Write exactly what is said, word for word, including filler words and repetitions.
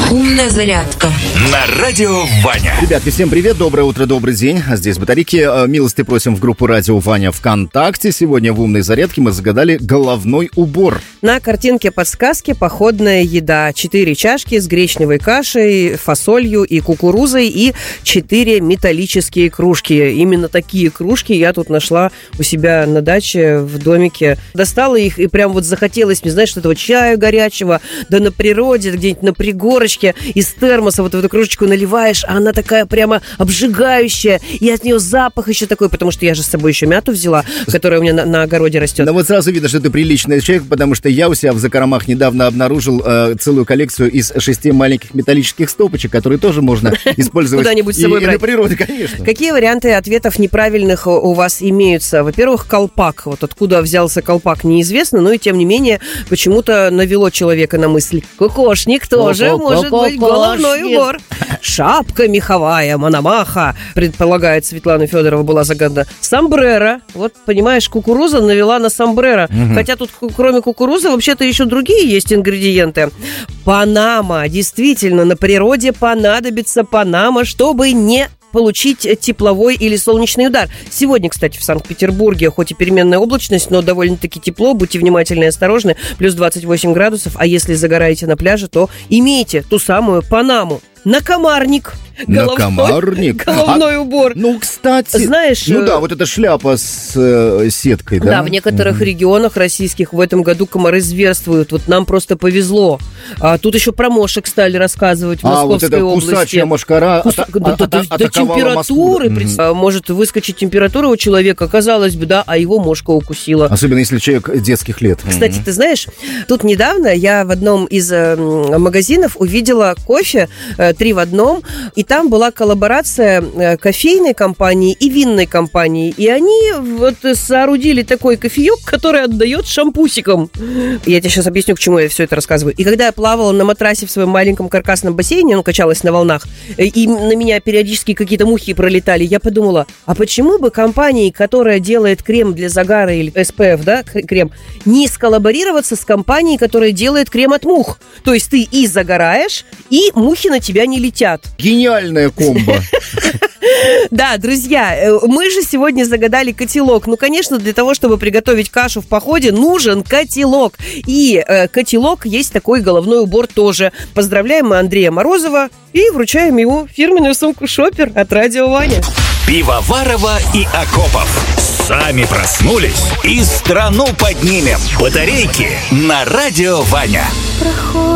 Умная зарядка на радио Ваня. Ребятки, всем привет, доброе утро, добрый день. Здесь батарейки. Милости просим в группу радио Ваня ВКонтакте. Сегодня в умной зарядке мы загадали головной убор. На картинке подсказки походная еда. Четыре чашки с гречневой кашей, фасолью и кукурузой и четыре металлические кружки. Именно такие кружки я тут нашла у себя на даче в домике. Достала их и прям вот захотелось мне, знаешь, этого чая горячего, да на природе, где-нибудь на пригорочке, из термоса вот в эту кружечку наливаешь, а она такая прямо обжигающая, и от нее запах еще такой, потому что я же с собой еще мяту взяла, которая у меня на, на огороде растет. Но вот сразу видно, что ты приличный человек, потому что я у себя в закромах недавно обнаружил э, целую коллекцию из шести маленьких металлических стопочек, которые тоже можно использовать куда-нибудь с собой и, и на природе, конечно. Какие варианты ответов неправильных у вас имеются? Во-первых, колпак. Вот откуда взялся колпак, неизвестно, но и тем не менее почему-то навело человека на мысль. Кокошник тоже может быть головной убор. Шапка меховая, мономаха, предполагает Светлана Федорова, была загадана. Сомбреро. Вот, понимаешь, кукуруза навела на сомбреро. Угу. Хотя тут, кроме кукурузы, вообще-то еще другие есть ингредиенты. Панама. Действительно, на природе понадобится панама, чтобы не получить тепловой или солнечный удар. Сегодня, кстати, в Санкт-Петербурге, хоть и переменная облачность, но довольно-таки тепло, будьте внимательны и осторожны, плюс двадцать восемь градусов, а если загораете на пляже, то имейте ту самую панаму. Накомарник. Накомарник? Головной а, убор. Ну, кстати... Знаешь... Ну да, вот эта шляпа с э, сеткой, да? Да, в некоторых mm-hmm. регионах российских в этом году комары зверствуют. Вот нам просто повезло. А тут еще про мошек стали рассказывать в а, Московской вот области. А, кусачая мошкара Кус... ата- до, до, до, до температуры. Mm-hmm. Может выскочить температура у человека, казалось бы, да, а его мошка укусила. Особенно если человек детских лет. Кстати, mm-hmm. ты знаешь, тут недавно я в одном из э, магазинов увидела кофе э, три в одном, и там была коллаборация кофейной компании и винной компании. И они вот соорудили такой кофеек, который отдает шампусиком. Я тебе сейчас объясню, к чему я все это рассказываю. И когда я плавала на матрасе в своем маленьком каркасном бассейне, ну, качалась на волнах, и на меня периодически какие-то мухи пролетали, я подумала, а почему бы компании, которая делает крем для загара или эс пэ эф, да, крем, не сколлаборироваться с компанией, которая делает крем от мух? То есть ты и загораешь, и мухи на тебя не летят. Гениальная комбо. Да, друзья, мы же сегодня загадали котелок. Ну, конечно, для того, чтобы приготовить кашу в походе, нужен котелок. И э, котелок есть такой головной убор тоже. Поздравляем мы Андрея Морозова и вручаем ему фирменную сумку «Шопер» от радио Ваня. Пивоварова и Акопов. Сами проснулись и страну поднимем. Батарейки на радио Ваня.